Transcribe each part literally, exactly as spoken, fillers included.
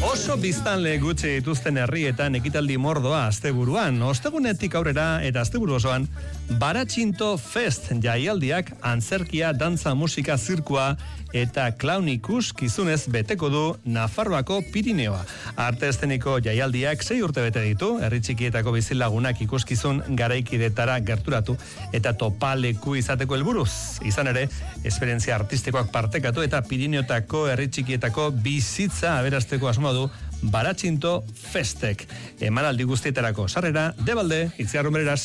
Oso biztanle gutxi dituzten herrietan ekitaldi mordoa asteburuan, ostegunetik aurrera eta asteburu osoan Baratxinto Fest jaialdiak antzerkia, dantza, musika, zirkua eta clown ikuskizunez beteko du Nafarroako Pirineoa. Arte eszeniko jaialdiak sei urte bete ditu, herri txikietako bizilagunak ikuskizun garaikidetara gerturatu eta topaleku izateko helburuz. Izan ere, esperientzia artistikoak partekatu eta Pirineotako herri txikietako bizitza aberasteko asmoa du Baratxinto Festek. Emanaldi guztietarako sarrera, Debalde, Itziar Rumereraz.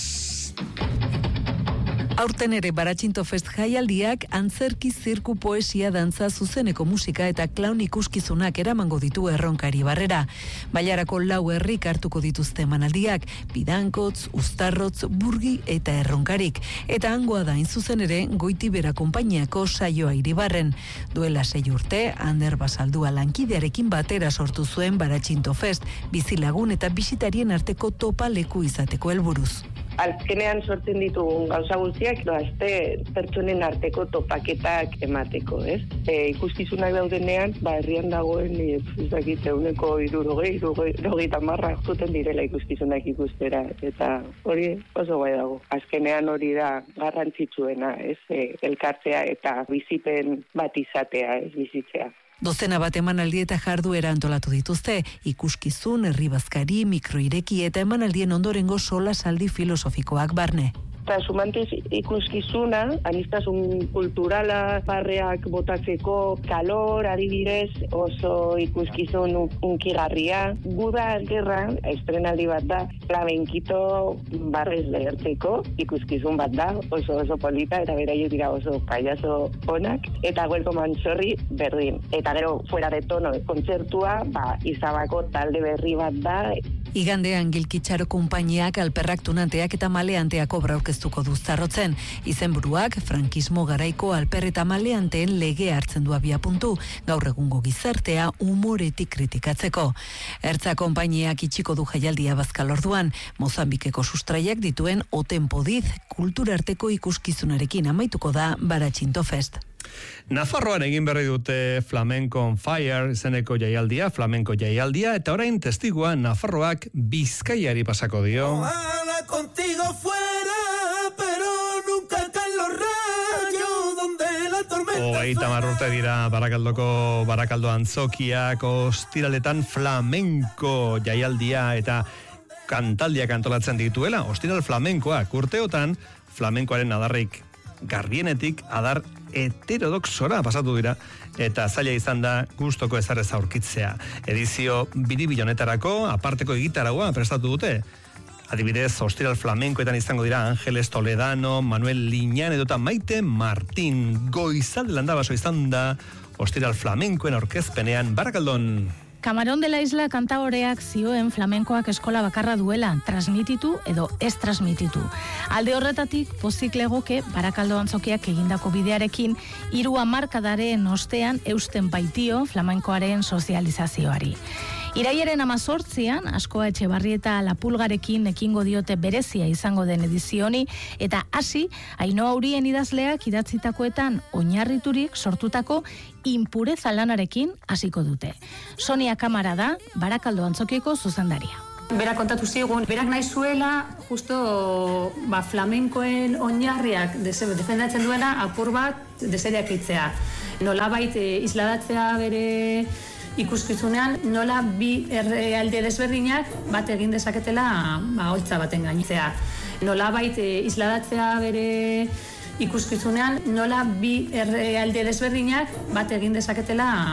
Aurten ere Baratxinto Fest jaialdiak antzerki, zirku, poesia, dantza, zuzeneko musika eta clown ikuskizunak eramango ditu Erronkari Barrera. Bailarako lau herrik hartuko dituzte emanaldiak, Bidankotz, Uztarrotz, Burgi eta Erronkarik. Eta hangoa da hain zuzen ere Goitibera konpainiako saioa Iribarren. Duela sei urte, Ander Basaldua lankidearekin batera sortu zuen Baratxinto Fest, bizilagun eta bisitarien arteko topaleku izateko helburuz. Azkenean sortzen ditugun gauza guztiak, doazte pertsonen arteko topaketak emateko, ez? E, ikuskizunak daudenean, ba, herrian dagoen, ez dakit, euneko irurogei, irurogei tamarra zuten direla ikuskizunak ikustera, eta hori oso gai dago. Azkenean hori da garrantzitsuena, ez? E, elkartzea eta bizipen bat izatea, ez bizitzea. Dozena bat emanaldi eta jarduera antolatu dituzte, ikuskizun, herri bazkari, mikroireki eta emanaldien ondorengo solasaldi filosofikoak barne. Eta sumantez ikuskizuna, aniztasun kulturala, barreak botatzeko, kalor, adibidez, oso ikuskizun unkigarria. Guda gerra, estrenaldi bat da, flamenkito barrez lehertzeko, ikuskizun bat da, oso oso polita, eta beraiek dira oso payaso onak, eta Welcome Mantzorri berdin. Eta gero, fuera de tono, kontzertua, ba, Izabako talde berri bat da. Igandean Gilkitxaro konpainiak alperrak tunanteak eta maleanteak obra aurkeztuko du Zarrotzen. Izenburuak frankismo garaiko alper eta maleanteen lege hartzen du abiapuntu, gaur egungo gizartea umoretik kritikatzeko. Ertza konpainiak itxiko du jaialdia Bazkal orduan, Mozambikeko sustraiak dituen Otenpodiz kulturarteko ikuskizunarekin amaituko da Baratxinto Fest. Nafarroan egin berri dute Flamenco on Fire izeneko jaialdia, flamenko jaialdia, eta orain testigua Nafarroak Bizkaiari pasako dio. Ojalá contigo fuera, pero nunca caen los rayos donde la tormenta. Hogeita hamar urte dira Barakaldoko Barakaldo antzokiak ostiraletan flamenko jaialdia eta kantaldiak antolatzen dituela. Ostiral flamenkoak urteotan flamenkoaren adarrik garbienetik adar heterodoxora pasatu dira eta zaila izan da gustoko ezarrez aurkitzea. Edizio biribilonetarako aparteko egitaragoa prestatu dute. Adibidez, ostiral flamenkoetan izango dira Ángeles Toledano, Manuel Liñán edota Maite Martín. Goizalde landabaso izan da ostiral flamenkoen aurkezpenean Barakaldon. Camarón de la Isla kantaoreak zioen flamenkoak eskola bakarra duela, transmititu edo ez transmititu. Alde horretatik, pozik legoke Barakaldo antzokiak egindako bidearekin, hiru hamarkadaren ostean eusten baitio flamenkoaren sozializazioari. Iraiaren amazortzian, Askoa Etxebarrieta Lapulgarekin ekingo diote berezia izango den edizioni, eta hasi, Ainhoa Aurien idazleak idatzitakoetan oinarriturik sortutako inpureza lanarekin hasiko dute. Sonia Kamara da, Barakaldo antzokieko zuzendaria. Berak kontatu zigun, berak nahi zuela, justo ba, flamenkoen oinarriak defendatzen duena apur bat deseriak itzea. Nolabait e, isladatzea bere ikuskizunean, nola bi errealde desberdinak bat egin dezaketela ba, holtza baten gaintzea. Nolabait e, isladatzea bere ikuskizunean, nola bi errealde desberdinak bat egin dezaketela